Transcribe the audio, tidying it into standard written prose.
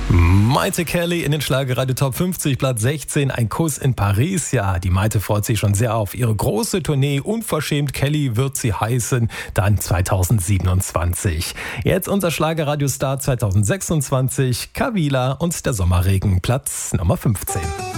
Maite Kelly in den Schlagerradio Top 50, Platz 16, ein Kuss in Paris. Ja, die Maite freut sich schon sehr auf ihre große Tournee. Unverschämt Kelly wird sie heißen, dann 2027. Jetzt unser Schlagerradio-Star 2026, Kavila und der Sommerregen, Platz Nummer 15.